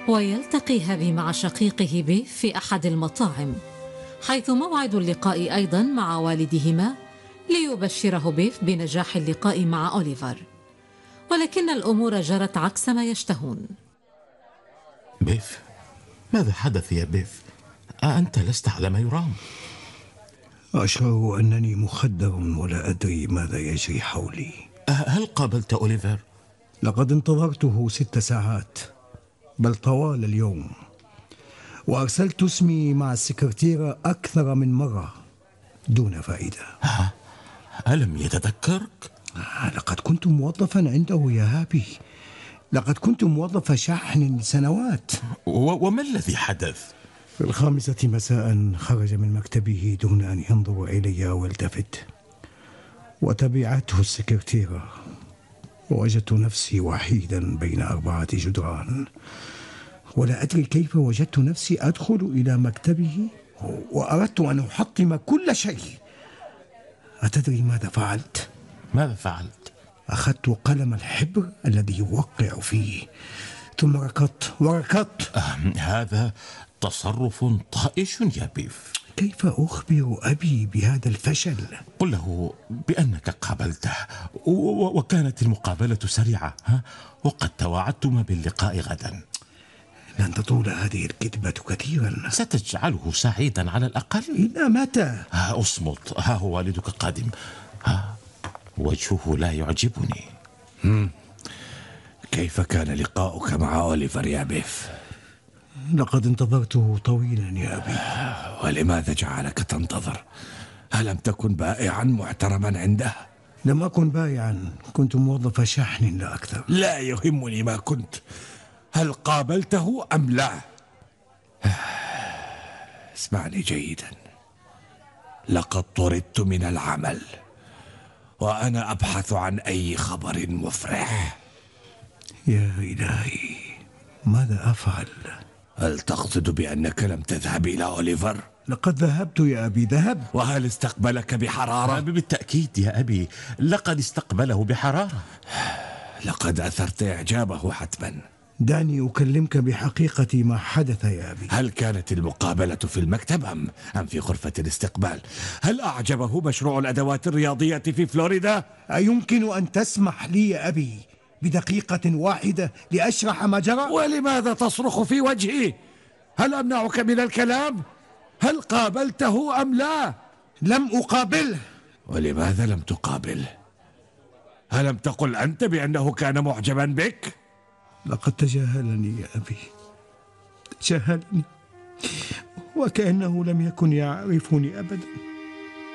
ويلتقي هابي مع شقيقه بيف في أحد المطاعم، حيث موعد اللقاء أيضا مع والدهما ليبشره بيف بنجاح اللقاء مع أوليفر، ولكن الأمور جرت عكس ما يشتهون. بيف، ماذا حدث يا بيف؟ أنت لست على ما يرام. أشعر أنني مخدر ولا أدري ماذا يجري حولي. هل قابلت أوليفر؟ لقد انتظرته 6 ساعات بل طوال اليوم، وأرسلت اسمي مع السكرتيرة أكثر من مرة دون فائدة. ألم يتذكرك؟ لقد كنت موظفا عنده يا هابي، لقد كنت موظف شحن لسنوات. وما الذي حدث؟ في 5 مساء خرج من مكتبه دون أن ينظر إلي أو يلتفت، وتبعته السكرتيرة، ووجدت نفسي وحيدا بين 4 جدران، ولا أدري كيف وجدت نفسي أدخل إلى مكتبه وأردت أن أحطم كل شيء. أتدري ماذا فعلت؟ ماذا فعلت؟ أخذت قلم الحبر الذي يوقع فيه ثم ركضت. هذا تصرف طائش يا بيف. كيف أخبر أبي بهذا الفشل؟ قل له بأنك قابلته وكانت المقابلة سريعة، وقد تواعدتما باللقاء غدا. لن تطول هذه الكذبة كثيرا. ستجعله سعيدا على الأقل. إلى متى؟ أصمت، ها هو والدك قادم. وجهه لا يعجبني. كيف كان لقاؤك مع أوليفر يا بيف؟ لقد انتظرته طويلا يا أبي. ولماذا جعلك تنتظر؟ ألم تكن بائعا محترما عنده؟ لم أكن بائعا، كنت موظف شحن لا أكثر. لا يهمني ما كنت. هل قابلته أم لا؟ اسمعني جيدا، لقد طردت من العمل وأنا أبحث عن أي خبر مفرح. يا إلهي، ماذا أفعل؟ هل تقصد بأنك لم تذهب إلى أوليفر؟ لقد ذهبت يا أبي، ذهب. وهل استقبلك بحرارة؟ بالتأكيد يا أبي، لقد استقبله بحرارة. لقد أثرت إعجابه حتما. دعني أكلمك بحقيقة ما حدث يا أبي. هل كانت المقابلة في المكتب أم في غرفة الاستقبال؟ هل أعجبه مشروع الأدوات الرياضية في فلوريدا؟ أيمكن أن تسمح لي يا أبي بدقيقة واحدة لأشرح ما جرى؟ ولماذا تصرخ في وجهي؟ هل أمنعك من الكلام؟ هل قابلته أم لا؟ لم أقابله. ولماذا لم تقابله؟ ألم تقل أنت بأنه كان معجبا بك؟ لقد تجاهلني يا أبي، تجاهلني وكأنه لم يكن يعرفني أبدا.